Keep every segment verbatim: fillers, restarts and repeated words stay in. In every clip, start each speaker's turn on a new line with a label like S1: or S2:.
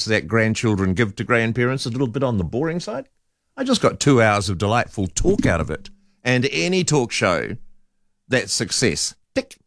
S1: that grandchildren give to grandparents a little bit on the boring side. I just got two hours of delightful talk out of it. And any talk show, that's success. Tick.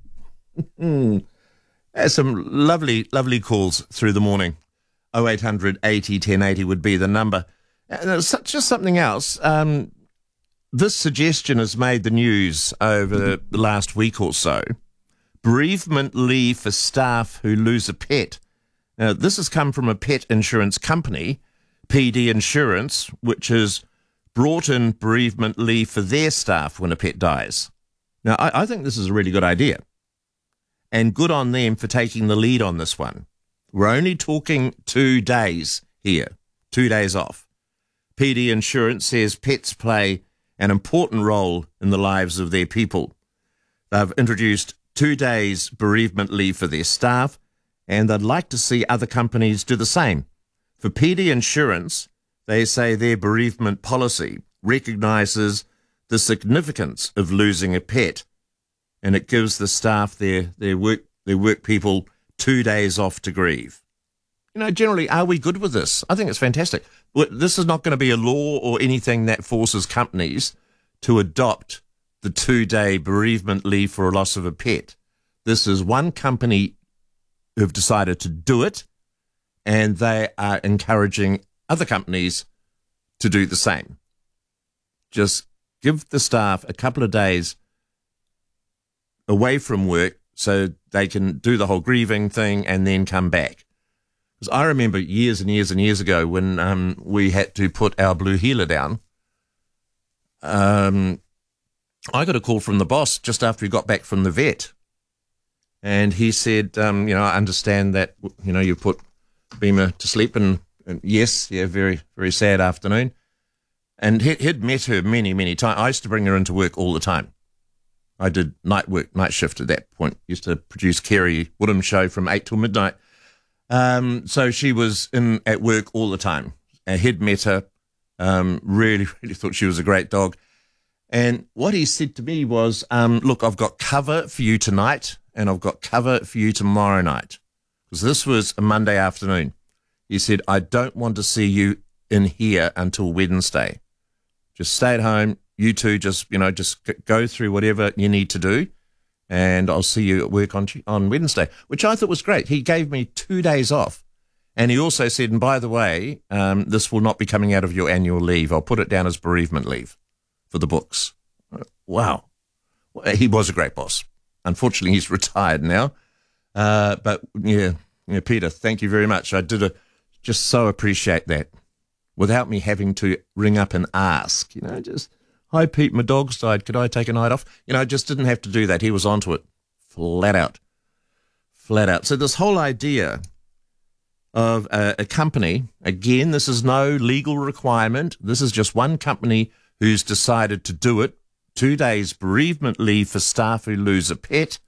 S1: There's some lovely, lovely calls through the morning. oh eight hundred eighty ten eighty would be the number. And there's just something else. Um, this suggestion has made the news over the last week or so. Bereavement leave for staff who lose a pet. Now, this has come from a pet insurance company, P D Insurance, which has brought in bereavement leave for their staff when a pet dies. Now, I, I think this is a really good idea. And good on them for taking the lead on this one. We're only talking two days here, two days off. P D Insurance says pets play an important role in the lives of their people. They've introduced two days bereavement leave for their staff, and they'd like to see other companies do the same. For P D Insurance, they say their bereavement policy recognises the significance of losing a pet, and it gives the staff, their their work their work people, two days off to grieve. You know, generally, are we good with this? I think it's fantastic. This is not going to be a law or anything that forces companies to adopt the two-day bereavement leave for a loss of a pet. This is one company who've decided to do it, and they are encouraging other companies to do the same. Just give the staff a couple of days away from work so they can do the whole grieving thing and then come back. Because I remember years and years and years ago when um, we had to put our blue heeler down, um, I got a call from the boss just after he got back from the vet. And he said, um, you know, I understand that, you know, you put Beamer to sleep, and, and yes, yeah, very, very sad afternoon. And he, he'd met her many, many times. I used to bring her into work all the time. I did night work, night shift at that point. Used to produce Kerry Woodham's show from eight till midnight. Um, so she was in at work all the time. And he'd met her, um, really, really thought she was a great dog. And what he said to me was, um, look, I've got cover for you tonight, and I've got cover for you tomorrow night. Because this was a Monday afternoon. He said, I don't want to see you in here until Wednesday. Just stay at home. You two just, you know, just go through whatever you need to do, and I'll see you at work on on Wednesday, which I thought was great. He gave me two days off. And he also said, and by the way, um, this will not be coming out of your annual leave. I'll put it down as bereavement leave for the books. Wow. He was a great boss. Unfortunately, he's retired now. Uh, but, yeah, yeah, Peter, thank you very much. I did a, just so appreciate that without me having to ring up and ask, you know, just, hi, Pete, my dog's died. Could I take a night off? You know, I just didn't have to do that. He was onto it flat out, flat out. So this whole idea of a, a company, again, this is no legal requirement. This is just one company who's decided to do it. Two days bereavement leave for staff who lose a pet.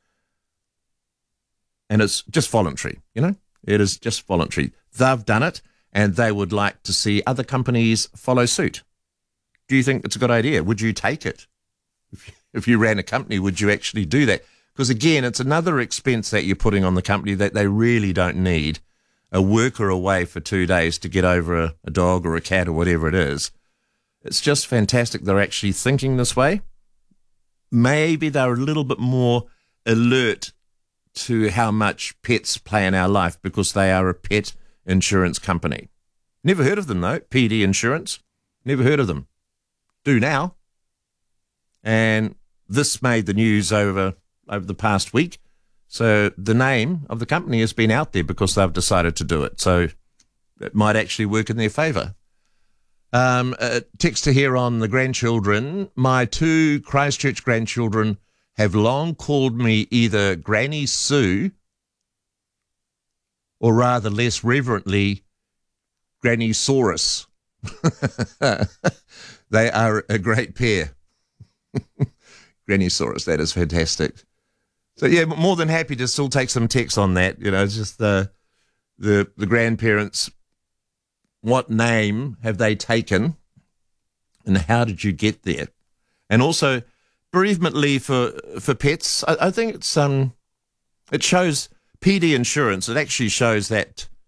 S1: And it's just voluntary, you know? It is just voluntary. They've done it, and they would like to see other companies follow suit. Do you think it's a good idea? Would you take it? If you, if you ran a company, would you actually do that? Because, again, it's another expense that you're putting on the company that they really don't need. A worker away for two days to get over a, a dog or a cat or whatever it is. It's just fantastic they're actually thinking this way. Maybe they're a little bit more alert to how much pets play in our life because they are a pet insurance company. Never heard of them, though. P D Insurance. Never heard of them. Do now. And this made the news over over the past week. So the name of the company has been out there because they've decided to do it. So it might actually work in their favour. Um, a text to here on the grandchildren. My two Christchurch grandchildren have long called me either Granny Sue or rather less reverently, Granny Saurus. They are a great pair. Granny Saurus, that is fantastic. So, yeah, more than happy to still take some text on that. You know, it's just the, the, the grandparents, what name have they taken and how did you get there? And also, bereavement leave for, for pets, I, I think it's um, it shows P D Insurance, it actually shows that